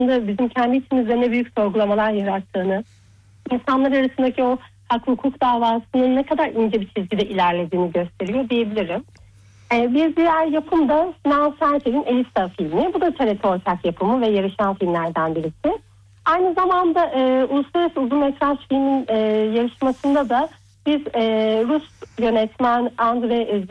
aslında bizim kendi içimizde ne büyük sorgulamalar yarattığını, insanlar arasındaki o hak hukuk davasının ne kadar ince bir çizgide ilerlediğini gösteriyor diyebilirim. Bir diğer yapım da Sinan Sertel'in Elisa filmi. Bu da TRT ortak yapımı ve yarışan filmlerden birisi. Aynı zamanda Uluslararası Uzun Metraj Filmin yarışmasında da biz Rus yönetmen Andrei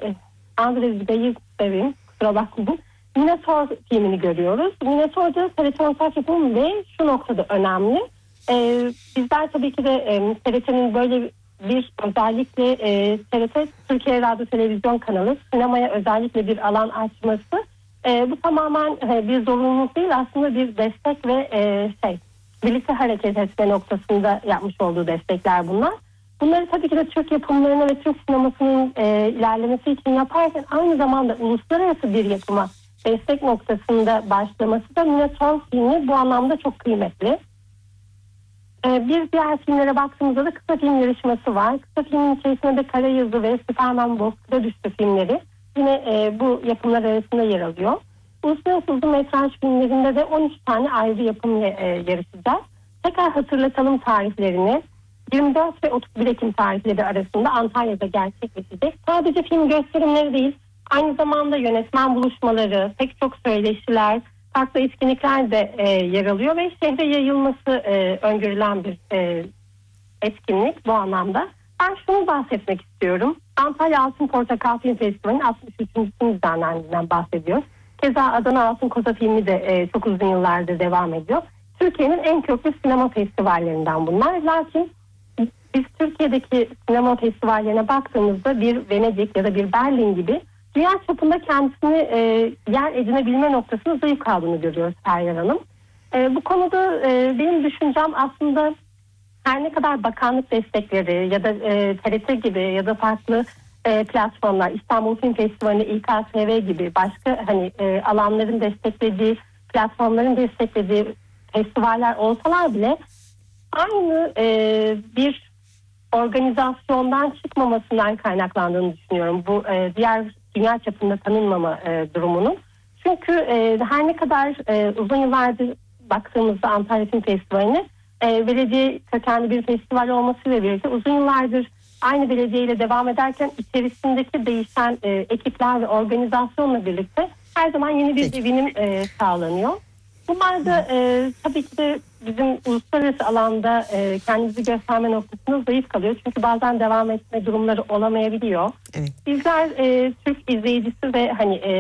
Zgayev'in, kusura bakmayın, Minotaur filmini görüyoruz. Minotaur'da TRT ortak yapımı ve şu noktada önemli. Bizler tabii ki de TRT'nin böyle bir özellikle TRT Türkiye Radyo Televizyon kanalı sinemaya özellikle bir alan açması bu tamamen bir zorunluluk değil, aslında bir destek ve birlikte hareket etme noktasında yapmış olduğu destekler bunlar. Bunları tabii ki de Türk yapımlarına ve Türk sinemasının ilerlemesi için yaparken aynı zamanda uluslararası bir yapıma destek noktasında başlaması da Minotaur filmi bu anlamda çok kıymetli. Bir diğer filmlere baktığımızda da kısa film yarışması var. Kısa filmin içerisinde de Karayıldız ve Süperman Bozkır'a Düştü filmleri yine bu yapımlar arasında yer alıyor. Uluslararası uzun metraj filmlerinde de 13 tane ayrı yapımla yarışacağız. Tekrar hatırlatalım tarihlerini. 24 ve 31 Ekim tarihleri arasında Antalya'da gerçekleşecek. Sadece film gösterimleri değil, aynı zamanda yönetmen buluşmaları, pek çok söyleşiler, farklı etkinlikler de yer alıyor ve şehre yayılması öngörülen bir etkinlik bu anlamda. Ben şunu bahsetmek istiyorum. Antalya Altın Portakal Film Festivali'nin 63.sünün düzenlendiğinden bahsediyoruz. Keza Adana Altın Koza filmi de çok uzun yıllardır devam ediyor. Türkiye'nin en köklü sinema festivallerinden bunlar. Lakin biz Türkiye'deki sinema festivallerine baktığımızda bir Venedik ya da bir Berlin gibi dünya çapında kendisini yer edinebilme noktasında zayıf kaldığını görüyoruz Feryal Hanım. Bu konuda benim düşüncem aslında her ne kadar bakanlık destekleri ya da TRT gibi ya da farklı platformlar, İstanbul Film Festivali, İKSV gibi başka alanların desteklediği, platformların desteklediği festivaller olsalar bile aynı bir organizasyondan çıkmamasından kaynaklandığını düşünüyorum. Bu diğer dünya çapında tanınmama durumunun. Çünkü her ne kadar uzun yıllardır baktığımızda Antalya Film Festivali'ne belediye kökenli bir festival olmasıyla birlikte uzun yıllardır aynı belediyeyle devam ederken içerisindeki değişen ekipler ve organizasyonla birlikte her zaman yeni bir devinim sağlanıyor. Bunlar da tabii ki de bizim uluslararası alanda kendimizi gösterme noktasında zayıf kalıyor. Çünkü bazen devam etme durumları olamayabiliyor. Evet. Bizler Türk izleyicisi ve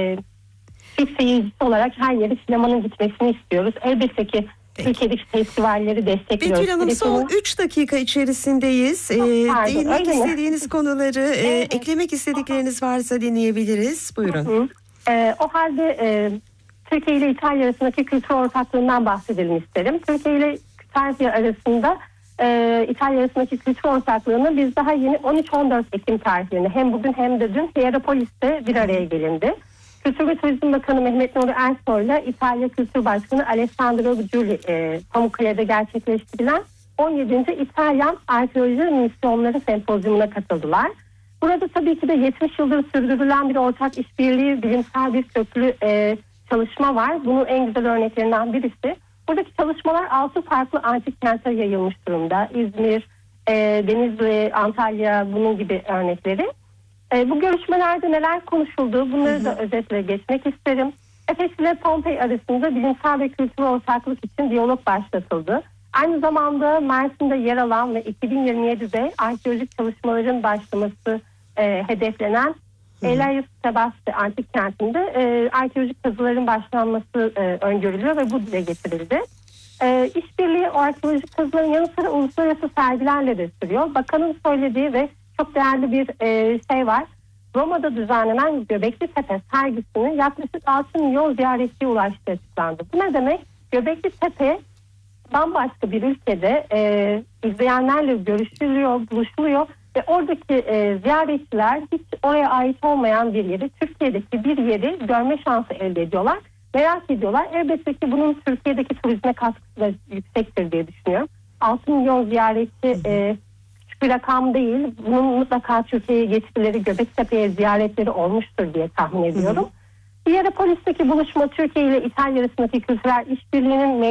Türk seyircisi olarak her yere sinemanın gitmesini istiyoruz. Elbette ki Türkiye'deki festivalleri destekliyoruz. Betül Hanım, son 3 dakika içerisindeyiz. Değinmek istediğiniz konuları, eklemek istedikleriniz varsa dinleyebiliriz. Buyurun. O halde Türkiye ile İtalya arasındaki kültür ortaklığından bahsedelim isterim. Türkiye ile İtalya arasında İtalya arasındaki kültür ortaklığını biz daha yeni 13-14 Ekim tarihlerinde hem bugün hem de dün Hierapolis'te bir araya gelindi. Kültür ve Turizm Bakanı Mehmet Nuri Ersoy ile İtalya Kültür Başkanı Alessandro Giuli Pamukkale'de gerçekleştirilen 17. İtalyan Arkeoloji Misyonları Sempozyumuna katıldılar. Burada tabii ki de 70 yıldır sürdürülen bir ortak işbirliği, bilimsel bir köklü çalışma var. Bunun en güzel örneklerinden birisi. Buradaki çalışmalar 6 farklı antik kente yayılmış durumda. İzmir, Denizli, Antalya, bunun gibi örnekleri. Bu görüşmelerde neler konuşuldu, bunları da özetle geçmek isterim. Efes ile Pompei arasında bilimsel ve kültürel ortaklık için diyalog başlatıldı. Aynı zamanda Mersin'de yer alan ve 2027'de arkeolojik çalışmaların başlaması hedeflenen Elias Sebaste antik kentinde arkeolojik kazıların başlanması öngörülüyor ve bu dile getirildi. İşbirliği o arkeolojik kazıların yanı sıra uluslararası sergilerle de sürüyor. Bakanın söylediği ve çok değerli bir şey var. Roma'da düzenlenen Göbekli Tepe sergisinin yaklaşık 6 milyon ziyaretçiye ulaştığı açıklandı. Bu ne demek? Göbekli Tepe bambaşka bir ülkede izleyenlerle görüşülüyor, buluşuluyor ve oradaki ziyaretçiler hiç oraya ait olmayan bir yeri, Türkiye'deki bir yeri görme şansı elde ediyorlar. Merak ediyorlar. Elbette ki bunun Türkiye'deki turizme katkısı da yüksektir diye düşünüyorum. 6 milyon ziyaretçi küçük bir rakam değil. Bunun mutlaka Türkiye'ye getirileri, Göbektepe'ye ziyaretleri olmuştur diye tahmin ediyorum. Hierapolis'teki buluşma Türkiye ile İtalya arasındaki kültürel işbirliğinin